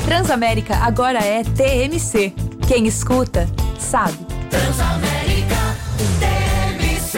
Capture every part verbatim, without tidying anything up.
Transamérica agora é T M C. Quem escuta, sabe. Transamérica, T M C.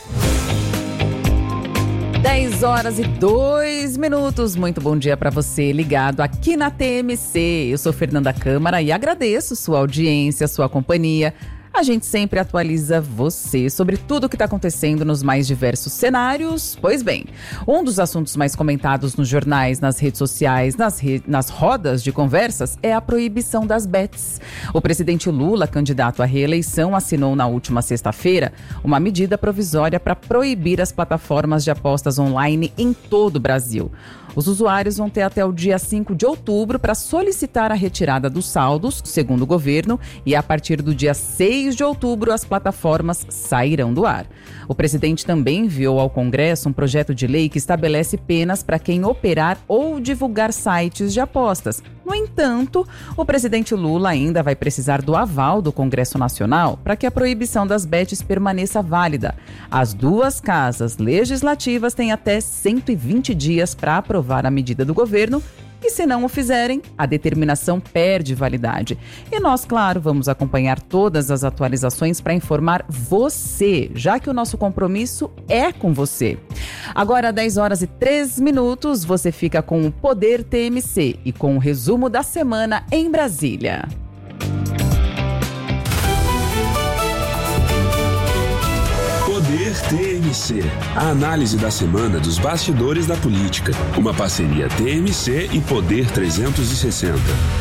dez horas e dois minutos. Muito bom dia para você ligado aqui na T M C. Eu sou Fernanda Câmara e agradeço sua audiência, sua companhia. A gente sempre atualiza você sobre tudo o que está acontecendo nos mais diversos cenários. Pois bem, um dos assuntos mais comentados nos jornais, nas redes sociais, nas, re... nas rodas de conversas é a proibição das bets. O presidente Lula, candidato à reeleição, assinou na última sexta-feira uma medida provisória para proibir as plataformas de apostas online em todo o Brasil. Os usuários vão ter até o dia cinco de outubro para solicitar a retirada dos saldos, segundo o governo, e a partir do dia seis de outubro as plataformas sairão do ar. O presidente também enviou ao Congresso um projeto de lei que estabelece penas para quem operar ou divulgar sites de apostas. No entanto, o presidente Lula ainda vai precisar do aval do Congresso Nacional para que a proibição das bets permaneça válida. As duas casas legislativas têm até cento e vinte dias para aprovar a medida do governo e, se não o fizerem, a determinação perde validade. E nós, claro, vamos acompanhar todas as atualizações para informar você, já que o nosso compromisso é com você. Agora, dez horas e três minutos, você fica com o Poder T M C e com o resumo da semana em Brasília. Poder T M C. A análise da semana dos bastidores da política. Uma parceria T M C e Poder trezentos e sessenta.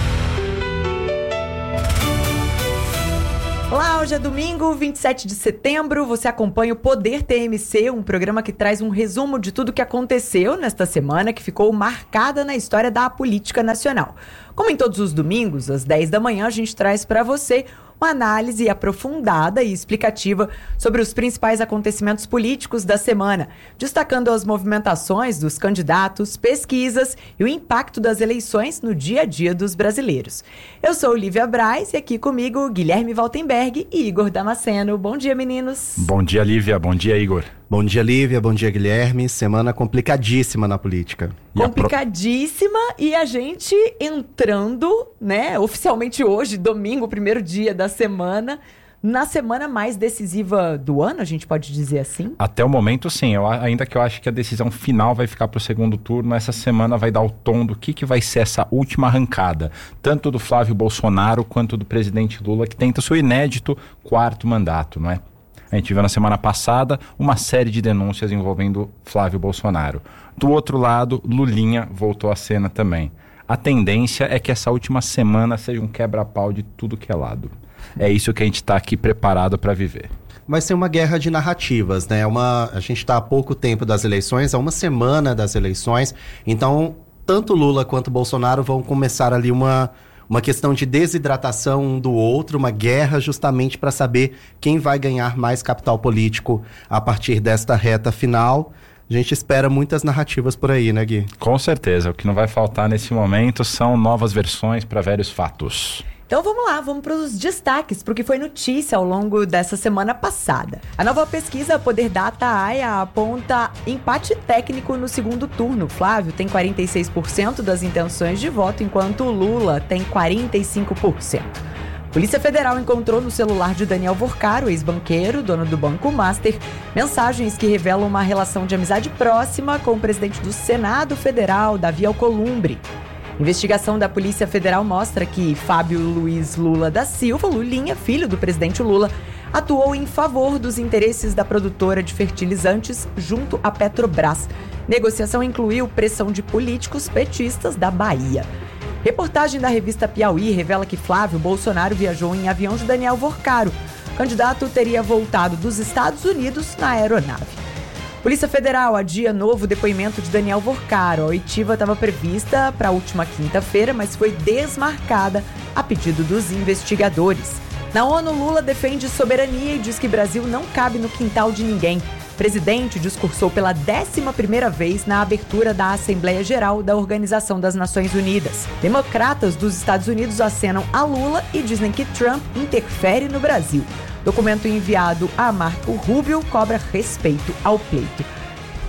Olá, hoje é domingo, vinte e sete de setembro. Você acompanha o Poder T M C, um programa que traz um resumo de tudo o que aconteceu nesta semana, que ficou marcada na história da política nacional. Como em todos os domingos, às dez da manhã, a gente traz para você uma análise aprofundada e explicativa sobre os principais acontecimentos políticos da semana, destacando as movimentações dos candidatos, pesquisas e o impacto das eleições no dia a dia dos brasileiros. Eu sou Lívia Braz e aqui comigo Guilherme Valtenberg e Igor Damasceno. Bom dia, meninos. Bom dia, Lívia. Bom dia, Igor. Bom dia, Lívia. Bom dia, Guilherme. Semana complicadíssima na política. Complicadíssima e a gente entrando, né, oficialmente hoje, domingo, primeiro dia da semana, na semana mais decisiva do ano, a gente pode dizer assim? Até o momento, sim. Eu, ainda que eu acho que a decisão final vai ficar para o segundo turno, essa semana vai dar o tom do que, que vai ser essa última arrancada, tanto do Flávio Bolsonaro quanto do presidente Lula, que tenta seu inédito quarto mandato, não é? A gente viu na semana passada uma série de denúncias envolvendo Flávio Bolsonaro. Do outro lado, Lulinha voltou à cena também. A tendência é que essa última semana seja um quebra-pau de tudo que é lado. É isso que a gente está aqui preparado para viver. Vai ser uma guerra de narrativas, né? Uma, a gente está há pouco tempo das eleições, há uma semana das eleições. Então, tanto Lula quanto Bolsonaro vão começar ali uma... Uma questão de desidratação um do outro, uma guerra justamente para saber quem vai ganhar mais capital político a partir desta reta final. A gente espera muitas narrativas por aí, né, Gui? Com certeza. O que não vai faltar nesse momento são novas versões para velhos fatos. Então vamos lá, vamos para os destaques, porque foi notícia ao longo dessa semana passada. A nova pesquisa Poder Data A I A aponta empate técnico no segundo turno. Flávio tem quarenta e seis por cento das intenções de voto, enquanto Lula tem quarenta e cinco por cento. Polícia Federal encontrou no celular de Daniel Vorcaro, ex-banqueiro, dono do Banco Master, mensagens que revelam uma relação de amizade próxima com o presidente do Senado Federal, Davi Alcolumbre. Investigação da Polícia Federal mostra que Fábio Luiz Lula da Silva, Lulinha, filho do presidente Lula, atuou em favor dos interesses da produtora de fertilizantes junto à Petrobras. Negociação incluiu pressão de políticos petistas da Bahia. Reportagem da revista Piauí revela que Flávio Bolsonaro viajou em avião de Daniel Vorcaro. O candidato teria voltado dos Estados Unidos na aeronave. Polícia Federal adia novo depoimento de Daniel Vorcaro. A oitiva estava prevista para a última quinta-feira, mas foi desmarcada a pedido dos investigadores. Na ONU, Lula defende soberania e diz que Brasil não cabe no quintal de ninguém. O presidente discursou pela décima primeira vez na abertura da Assembleia Geral da Organização das Nações Unidas. Democratas dos Estados Unidos acenam a Lula e dizem que Trump interfere no Brasil. Documento enviado a Marco Rubio cobra respeito ao pleito.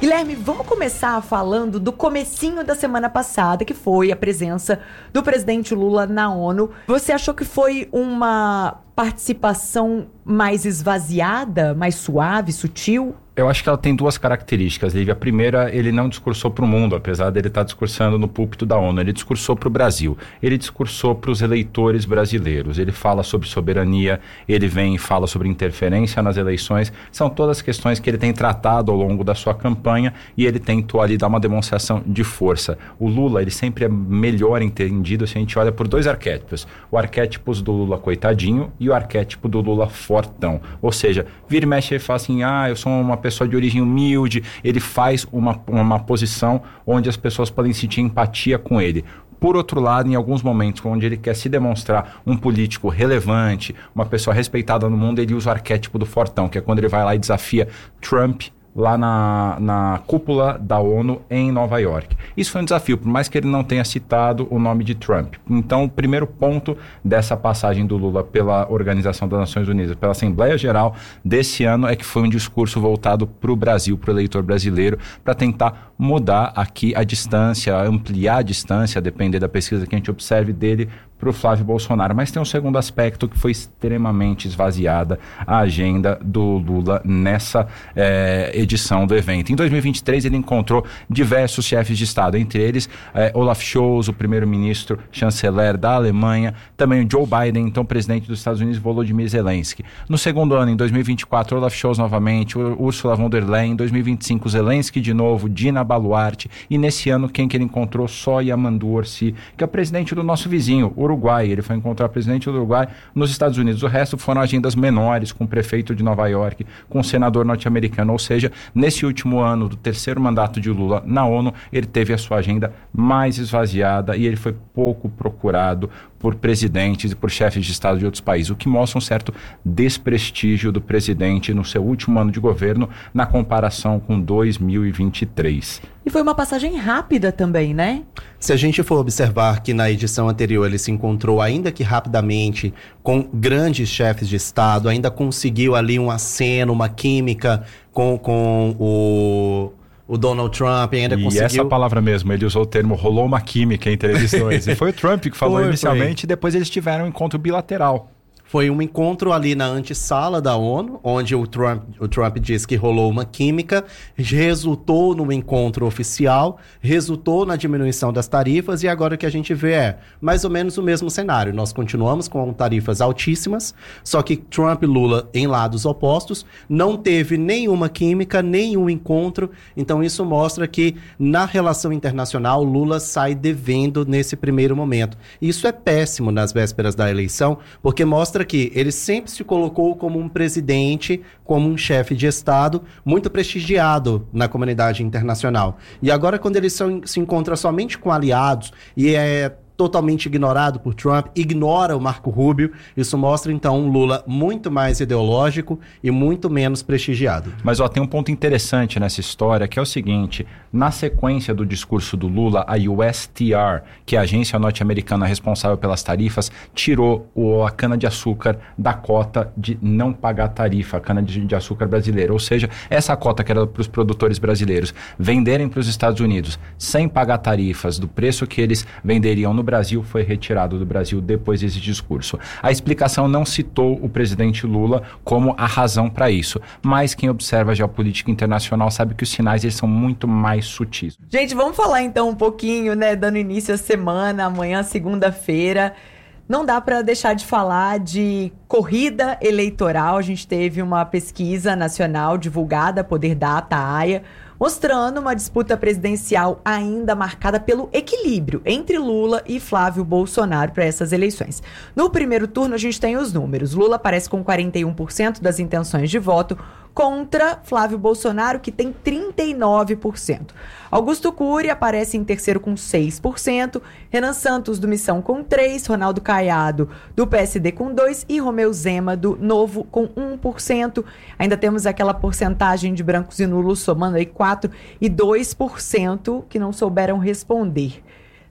Guilherme, vamos começar falando do comecinho da semana passada, que foi a presença do presidente Lula na ONU. Você achou que foi uma participação mais esvaziada, mais suave, sutil? Eu acho que ela tem duas características, Lívia. A primeira, ele não discursou para o mundo, apesar dele estar discursando no púlpito da ONU. Ele discursou para o Brasil. Ele discursou para os eleitores brasileiros. Ele fala sobre soberania, ele vem e fala sobre interferência nas eleições. São todas questões que ele tem tratado ao longo da sua campanha e ele tentou ali dar uma demonstração de força. O Lula, ele sempre é melhor entendido se a gente olha por dois arquétipos. O arquétipo do Lula coitadinho e o arquétipo do Lula fortão. Ou seja, vira e mexe ele fala assim, ah, eu sou uma pessoa de origem humilde, ele faz uma, uma posição onde as pessoas podem sentir empatia com ele. Por outro lado, em alguns momentos onde ele quer se demonstrar um político relevante, uma pessoa respeitada no mundo, ele usa o arquétipo do fortão, que é quando ele vai lá e desafia Trump lá na, na cúpula da ONU em Nova York. Isso foi um desafio, por mais que ele não tenha citado o nome de Trump. Então, o primeiro ponto dessa passagem do Lula pela Organização das Nações Unidas, pela Assembleia Geral desse ano, é que foi um discurso voltado para o Brasil, para o eleitor brasileiro, para tentar mudar aqui a distância, ampliar a distância, a depender da pesquisa que a gente observe dele, para o Flávio Bolsonaro. Mas tem um segundo aspecto que foi extremamente esvaziada a agenda do Lula nessa eh, edição do evento. Em dois mil e vinte e três ele encontrou diversos chefes de Estado, entre eles eh, Olaf Scholz, o primeiro-ministro chanceler da Alemanha, também o Joe Biden, então presidente dos Estados Unidos, Volodymyr Zelensky. No segundo ano, em dois mil e vinte e quatro, Olaf Scholz novamente, Ursula von der Leyen, em dois mil e vinte e cinco, Zelensky de novo, Dina Boluarte, e nesse ano quem que ele encontrou? Só Yamandu Orsi, que é o presidente do nosso vizinho, Uruguai. Ele foi encontrar o presidente do Uruguai nos Estados Unidos. O resto foram agendas menores, com o prefeito de Nova York, com o senador norte-americano. Ou seja, nesse último ano do terceiro mandato de Lula na ONU, ele teve a sua agenda mais esvaziada e ele foi pouco procurado por presidentes e por chefes de Estado de outros países, o que mostra um certo desprestígio do presidente no seu último ano de governo na comparação com dois mil e vinte e três. E foi uma passagem rápida também, né? Se a gente for observar que na edição anterior ele se encontrou, ainda que rapidamente, com grandes chefes de Estado, ainda conseguiu ali um aceno, uma química com, com o... o Donald Trump ainda e conseguiu... E essa palavra mesmo, ele usou o termo rolou uma química entre eles dois. E foi o Trump que falou foi, inicialmente, foi. E depois eles tiveram um encontro bilateral. Foi um encontro ali na antessala da ONU, onde o Trump, o Trump disse que rolou uma química, resultou no encontro oficial, resultou na diminuição das tarifas, e agora o que a gente vê é mais ou menos o mesmo cenário. Nós continuamos com tarifas altíssimas, só que Trump e Lula em lados opostos, não teve nenhuma química, nenhum encontro, então isso mostra que na relação internacional Lula sai devendo nesse primeiro momento. Isso é péssimo nas vésperas da eleição, porque mostra que ele sempre se colocou como um presidente, como um chefe de Estado, muito prestigiado na comunidade internacional. E agora, quando ele se encontra somente com aliados e é totalmente ignorado por Trump, ignora o Marco Rubio, isso mostra então um Lula muito mais ideológico e muito menos prestigiado. Mas ó, tem um ponto interessante nessa história, que é o seguinte: na sequência do discurso do Lula, a U S T R, que é a agência norte-americana responsável pelas tarifas, tirou o, a cana-de-açúcar da cota de não pagar tarifa, a cana-de-açúcar brasileira. Ou seja, essa cota que era para os produtores brasileiros venderem para os Estados Unidos sem pagar tarifas do preço que eles venderiam no Brasil, foi retirado do Brasil depois desse discurso. A explicação não citou o presidente Lula como a razão para isso, mas quem observa a geopolítica internacional sabe que os sinais eles são muito mais sutis. Gente, vamos falar então um pouquinho, né, dando início à semana, amanhã, segunda-feira. Não dá para deixar de falar de corrida eleitoral. A gente teve uma pesquisa nacional divulgada, Poder Data, A I A, mostrando uma disputa presidencial ainda marcada pelo equilíbrio entre Lula e Flávio Bolsonaro para essas eleições. No primeiro turno, a gente tem os números. Lula aparece com quarenta e um por cento das intenções de voto, contra Flávio Bolsonaro, que tem trinta e nove por cento. Augusto Cury aparece em terceiro com seis por cento, Renan Santos do Missão com três por cento, Ronaldo Caiado do P S D com dois por cento e Romeu Zema do Novo com um por cento. Ainda temos aquela porcentagem de brancos e nulos somando aí quatro por cento e dois por cento que não souberam responder.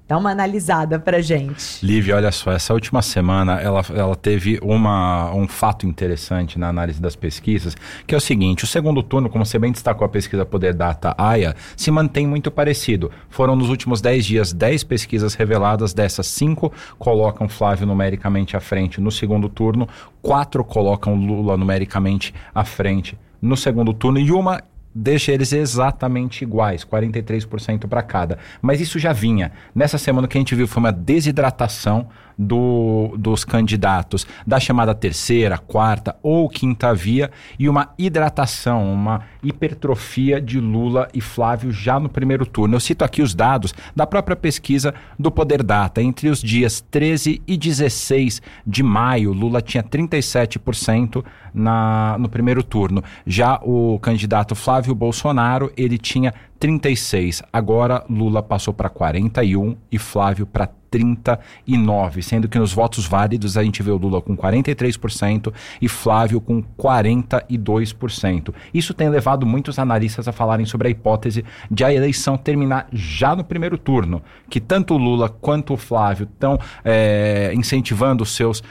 Dá uma analisada pra gente. Lívia, olha só, essa última semana ela, ela teve uma, um fato interessante na análise das pesquisas, que é o seguinte: o segundo turno, como você bem destacou a pesquisa Poder Data A I A, se mantém muito parecido. Foram nos últimos dez dias dez pesquisas reveladas, dessas cinco colocam Flávio numericamente à frente no segundo turno, quatro colocam Lula numericamente à frente no segundo turno e uma deixa eles exatamente iguais, quarenta e três por cento para cada. Mas isso já vinha. Nessa semana o que a gente viu foi uma desidratação do, dos candidatos da chamada terceira, quarta ou quinta via e uma hidratação, uma hipertrofia de Lula e Flávio já no primeiro turno. Eu cito aqui os dados da própria pesquisa do Poder Data. Entre os dias treze e dezesseis de maio, Lula tinha trinta e sete por cento na, no primeiro turno. Já o candidato Flávio Bolsonaro, ele tinha trinta e seis. Agora Lula passou para quarenta e um e Flávio para trinta e nove, sendo que nos votos válidos a gente vê o Lula com quarenta e três por cento e Flávio com quarenta e dois por cento. Isso tem levado muitos analistas a falarem sobre a hipótese de a eleição terminar já no primeiro turno, que tanto o Lula quanto o Flávio estão é, incentivando os seus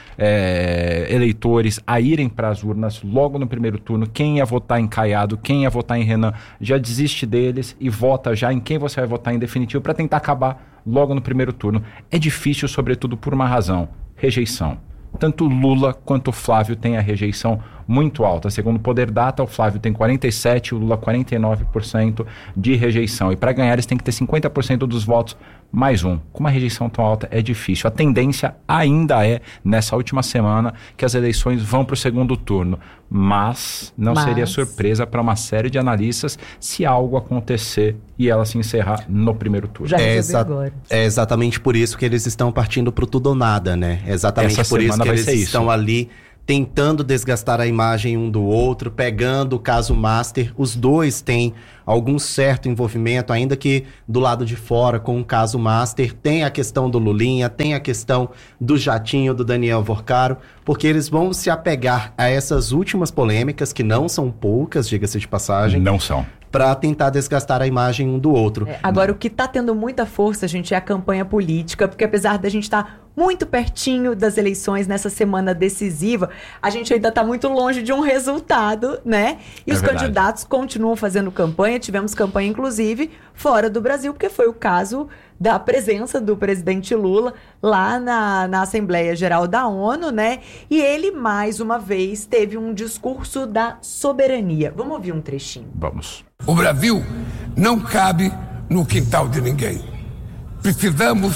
é, eleitores a irem para as urnas logo no primeiro turno. Quem ia votar em Caiado, quem ia votar em Renan, já desiste deles e vota já em quem você vai votar em definitivo para tentar acabar logo no primeiro turno. É difícil, sobretudo por uma razão: rejeição. Tanto Lula quanto Flávio têm a rejeição muito alta. Segundo o Poder Data, o Flávio tem quarenta e sete por cento, o Lula quarenta e nove por cento de rejeição. E para ganhar eles têm que ter cinquenta por cento dos votos mais um. Com uma rejeição tão alta é difícil. A tendência ainda é, nessa última semana, que as eleições vão para o segundo turno. Mas não Mas... seria surpresa para uma série de analistas se algo acontecer e ela se encerrar no primeiro turno. Já é, exa- agora. é exatamente por isso que eles estão partindo para o tudo ou nada, né? É exatamente Essa por isso que eles estão isso. ali tentando desgastar a imagem um do outro, pegando o caso Master. Os dois têm algum certo envolvimento, ainda que do lado de fora, com o caso Master. Tem a questão do Lulinha, tem a questão do jatinho do Daniel Vorcaro, porque eles vão se apegar a essas últimas polêmicas, que não são poucas, diga-se de passagem. Não são. Para tentar desgastar a imagem um do outro. É, agora, o que está tendo muita força, gente, é a campanha política, porque apesar da gente estar tá muito pertinho das eleições nessa semana decisiva, a gente ainda está muito longe de um resultado, né? E é os verdade. candidatos continuam fazendo campanha. Tivemos campanha, inclusive, fora do Brasil, porque foi o caso da presença do presidente Lula lá na, na Assembleia Geral da ONU, né? E ele, mais uma vez, teve um discurso da soberania. Vamos ouvir um trechinho. Vamos. O Brasil não cabe no quintal de ninguém. Precisamos...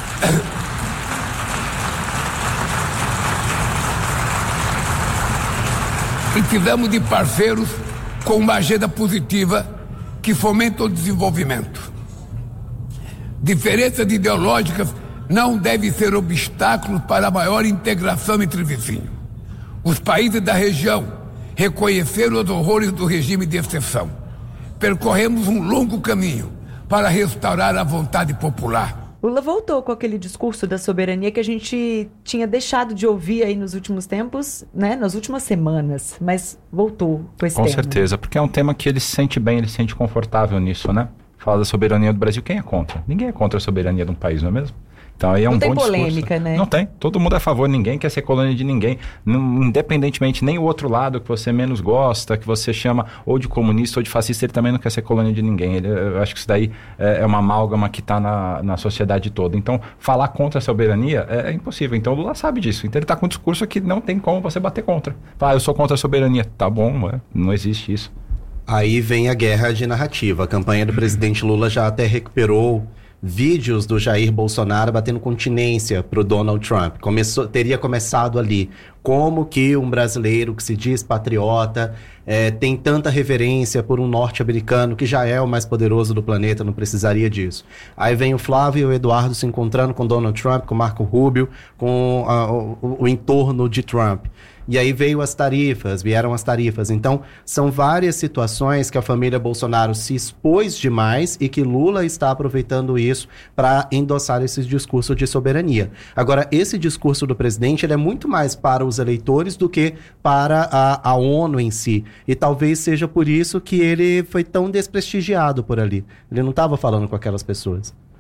Precisamos de parceiros com uma agenda positiva que fomenta o desenvolvimento. Diferenças ideológicas não devem ser obstáculos para a maior integração entre vizinhos. Os países da região reconheceram os horrores do regime de exceção. Percorremos um longo caminho para restaurar a vontade popular. Lula voltou com aquele discurso da soberania que a gente tinha deixado de ouvir aí nos últimos tempos, né? Nas últimas semanas, mas voltou com esse Com tema. certeza, porque é um tema que ele se sente bem, ele se sente confortável nisso, né? Fala da soberania do Brasil, quem é contra? Ninguém é contra a soberania de um país, não é mesmo? Então aí é um não tem bom polêmica, discurso. Né? Não tem. Todo mundo é a favor, ninguém quer ser colônia de ninguém. Não, independentemente, nem o outro lado que você menos gosta, que você chama ou de comunista ou de fascista, ele também não quer ser colônia de ninguém. Ele, eu acho que isso daí é, é uma amálgama que está na, na sociedade toda. Então, falar contra a soberania é, é impossível. Então, o Lula sabe disso. Então, ele está com um discurso que não tem como você bater contra. Fala, ah, eu sou contra a soberania. Tá bom, é, não existe isso. Aí vem a guerra de narrativa. A campanha do presidente Lula já até recuperou vídeos do Jair Bolsonaro batendo continência para o Donald Trump. Começou, teria começado ali. Como que um brasileiro que se diz patriota é, tem tanta reverência por um norte-americano que já é o mais poderoso do planeta, não precisaria disso. Aí vem o Flávio e o Eduardo se encontrando com Donald Trump, com Marco Rubio, com a, o, o entorno de Trump. E aí veio as tarifas, vieram as tarifas. Então, são várias situações que a família Bolsonaro se expôs demais e que Lula está aproveitando isso para endossar esse discurso de soberania. Agora, esse discurso do presidente ele é muito mais para os eleitores do que para a, a ONU em si. E talvez seja por isso que ele foi tão desprestigiado por ali. Ele não estava falando com aquelas pessoas.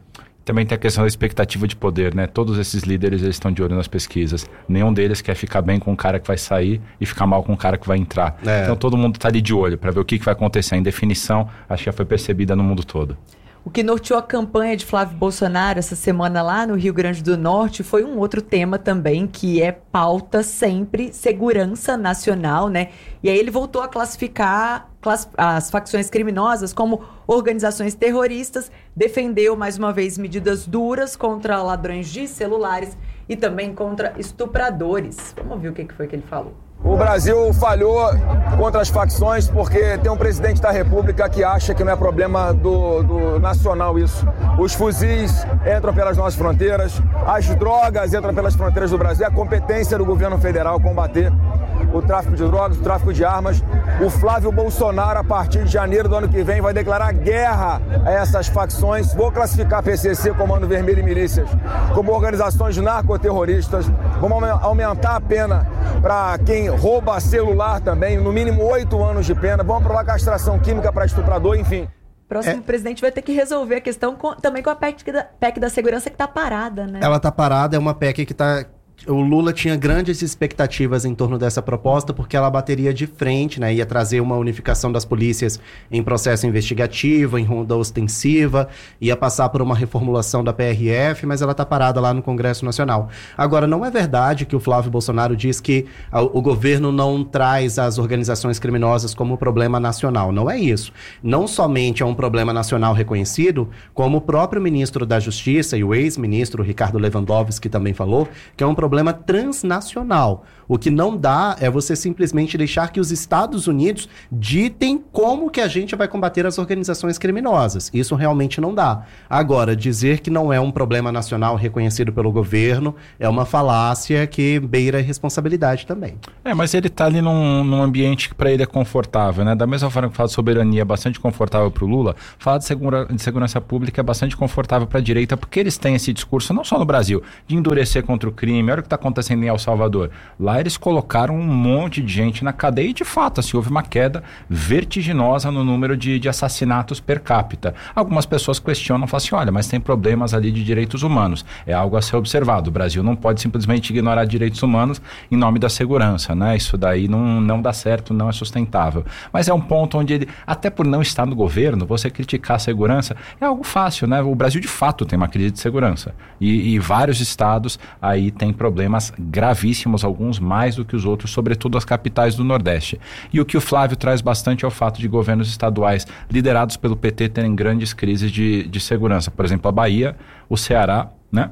Também tem a questão da expectativa de poder, né? Todos esses líderes, eles estão de olho nas pesquisas. Nenhum deles quer ficar bem com o cara que vai sair e ficar mal com o cara que vai entrar. É. Então todo mundo está ali de olho para ver o que, que vai acontecer. A indefinição, acho que já foi percebida no mundo todo. O que norteou a campanha de Flávio Bolsonaro essa semana lá no Rio Grande do Norte foi um outro tema também, que é pauta sempre, segurança nacional, né? E aí ele voltou a classificar class- as facções criminosas como organizações terroristas, defendeu mais uma vez medidas duras contra ladrões de celulares e também contra estupradores. Vamos ouvir o que foi que ele falou. O Brasil falhou contra as facções porque tem um presidente da República que acha que não é problema do, do nacional isso. Os fuzis entram pelas nossas fronteiras, as drogas entram pelas fronteiras do Brasil. É a competência do governo federal combater o tráfico de drogas, o tráfico de armas. O Flávio Bolsonaro, a partir de janeiro do ano que vem, vai declarar guerra a essas facções. Vou classificar P C C, Comando Vermelho e milícias como organizações narcoterroristas. Vamos aumentar a pena para quem rouba celular também, no mínimo oito anos de pena. Vamos aprovar castração química para estuprador, enfim. Próximo é. presidente vai ter que resolver a questão com, também com a P E C da, P E C da segurança que está parada, né? Ela está parada, é uma P E C que está... O Lula tinha grandes expectativas em torno dessa proposta porque ela bateria de frente, né? Ia trazer uma unificação das polícias em processo investigativo, em ronda ostensiva, ia passar por uma reformulação da P R F, mas ela está parada lá no Congresso Nacional. Agora, não é verdade que o Flávio Bolsonaro diz que a, o governo não traz as organizações criminosas como problema nacional. Não é isso. Não somente é um problema nacional reconhecido, como o próprio ministro da Justiça e o ex-ministro Ricardo Lewandowski também falou, que é um problema transnacional. O que não dá é você simplesmente deixar que os Estados Unidos ditem como que a gente vai combater as organizações criminosas. Isso realmente não dá. Agora, dizer que não é um problema nacional reconhecido pelo governo é uma falácia que beira a responsabilidade também. É, mas ele está ali num, num ambiente que para ele é confortável, né? Da mesma forma que fala de soberania é bastante confortável para o Lula, falar de, segura, de segurança pública é bastante confortável para a direita, porque eles têm esse discurso, não só no Brasil, de endurecer contra o crime. Olha o que está acontecendo em El Salvador. Lá eles colocaram um monte de gente na cadeia e, de fato, assim, houve uma queda vertiginosa no número de, de assassinatos per capita. Algumas pessoas questionam, falam assim, olha, mas tem problemas ali de direitos humanos. É algo a ser observado. O Brasil não pode simplesmente ignorar direitos humanos em nome da segurança, né? Isso daí não, não dá certo, não é sustentável. Mas é um ponto onde ele, até por não estar no governo, você criticar a segurança é algo fácil, né? O Brasil, de fato, tem uma crise de segurança. E, e vários estados aí têm problemas gravíssimos, alguns mais do que os outros, sobretudo as capitais do Nordeste. E o que o Flávio traz bastante é o fato de governos estaduais liderados pelo P T terem grandes crises de, de segurança. Por exemplo, a Bahia, o Ceará, né?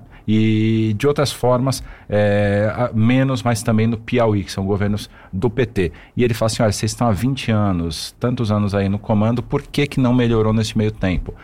E de outras formas, é, menos, mas também no Piauí, que são governos do P T. E ele fala assim, olha, vocês estão há vinte anos, tantos anos aí no comando, por que que não melhorou nesse meio tempo?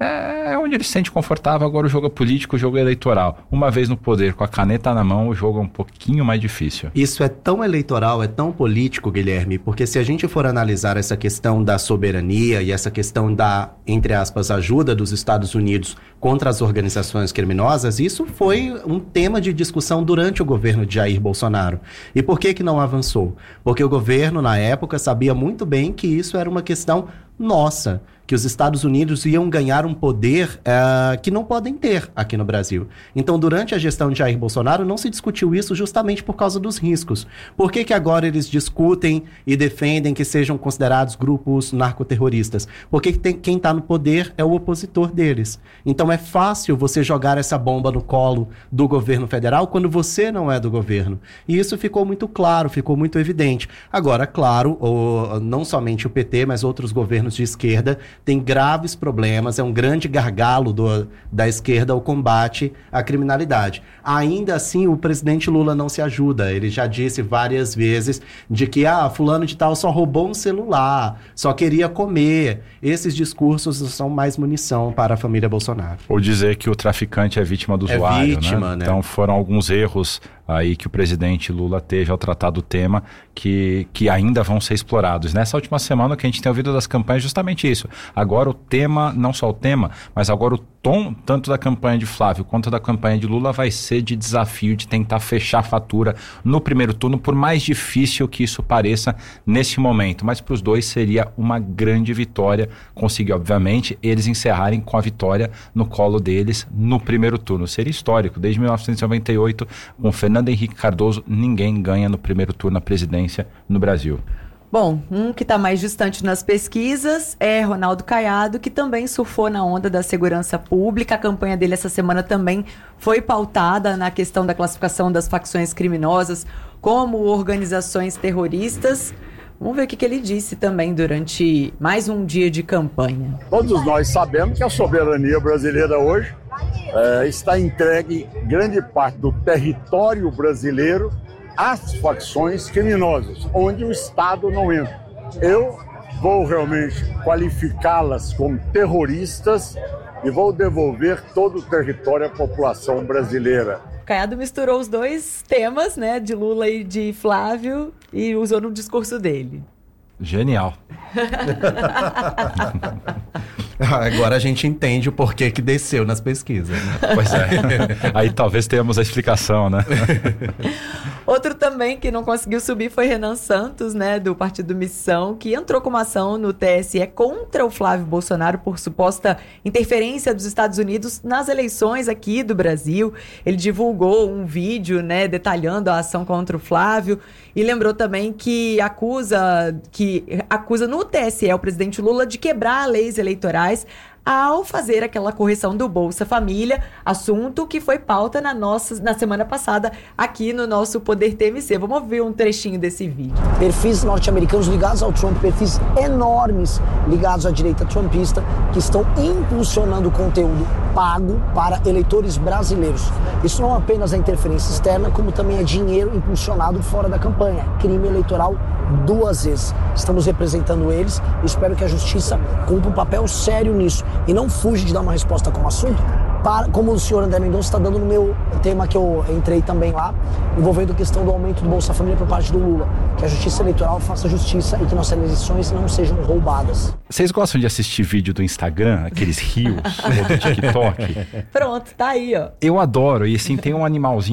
É onde ele se sente confortável. Agora o jogo é político, o jogo é eleitoral. Uma vez no poder, com a caneta na mão, o jogo é um pouquinho mais difícil. Isso é tão eleitoral, é tão político, Guilherme, porque se a gente for analisar essa questão da soberania e essa questão da, entre aspas, ajuda dos Estados Unidos contra as organizações criminosas, isso foi um tema de discussão durante o governo de Jair Bolsonaro. E por que que não avançou? Porque o governo, na época, sabia muito bem que isso era uma questão nossa, que os Estados Unidos iam ganhar um poder uh, que não podem ter aqui no Brasil. Então, durante a gestão de Jair Bolsonaro, não se discutiu isso justamente por causa dos riscos. Por que que agora eles discutem e defendem que sejam considerados grupos narcoterroristas? Porque tem, quem está no poder é o opositor deles. Então, é fácil você jogar essa bomba no colo do governo federal quando você não é do governo. E isso ficou muito claro, ficou muito evidente. Agora, claro, o, não somente o P T, mas outros governos de esquerda tem graves problemas, é um grande gargalo do, da esquerda o combate à criminalidade. Ainda assim, o presidente Lula não se ajuda. Ele já disse várias vezes de que ah, fulano de tal só roubou um celular, só queria comer. Esses discursos são mais munição para a família Bolsonaro. Ou dizer que o traficante é vítima do é usuário, vítima, né? né? Então foram alguns erros aí que o presidente Lula teve ao tratar do tema, que, que ainda vão ser explorados. Nessa última semana, o que a gente tem ouvido das campanhas é justamente isso. Agora o tema, não só o tema, mas agora o tom, tanto da campanha de Flávio quanto da campanha de Lula, vai ser de desafio de tentar fechar a fatura no primeiro turno, por mais difícil que isso pareça nesse momento. Mas para os dois seria uma grande vitória conseguir, obviamente, eles encerrarem com a vitória no colo deles no primeiro turno. Seria histórico. Desde mil novecentos e noventa e oito, com Fernando Henrique Cardoso, ninguém ganha no primeiro turno a presidência no Brasil. Bom, um que está mais distante nas pesquisas é Ronaldo Caiado, que também surfou na onda da segurança pública. A campanha dele essa semana também foi pautada na questão da classificação das facções criminosas como organizações terroristas. Vamos ver o que, que ele disse também durante mais um dia de campanha. Todos nós sabemos que a soberania brasileira hoje é, está entregue grande parte do território brasileiro às facções criminosas, onde o Estado não entra. Eu vou realmente qualificá-las como terroristas e vou devolver todo o território à população brasileira. Caiado misturou os dois temas, né, de Lula e de Flávio, e usou no discurso dele. Genial. Agora a gente entende o porquê que desceu nas pesquisas, né? Pois é. Aí talvez tenhamos a explicação, né? Outro também que não conseguiu subir foi Renan Santos, né, do Partido Missão, que entrou com uma ação no T S E contra o Flávio Bolsonaro por suposta interferência dos Estados Unidos nas eleições aqui do Brasil. Ele divulgou um vídeo, né, detalhando a ação contra o Flávio e lembrou também que acusa, que acusa no T S E o presidente Lula de quebrar leis eleitorais ao fazer aquela correção do Bolsa Família, assunto que foi pauta na, nossa, na semana passada aqui no nosso Poder T M C. Vamos ouvir um trechinho desse vídeo. Perfis norte-americanos ligados ao Trump, perfis enormes ligados à direita trumpista, que estão impulsionando conteúdo pago para eleitores brasileiros. Isso não apenas é interferência externa, como também é dinheiro impulsionado fora da campanha. Crime eleitoral duas vezes. Estamos representando eles e espero que a justiça cumpra um papel sério nisso e não fuja de dar uma resposta como assunto, para, como o senhor André Mendonça está dando no meu tema que eu entrei também lá, envolvendo a questão do aumento do Bolsa Família por parte do Lula. Que a justiça eleitoral faça justiça e que nossas eleições não sejam roubadas. Vocês gostam de assistir vídeo do Instagram, aqueles reels ou do TikTok? Pronto, tá aí, ó. Eu adoro, e assim, tem um animalzinho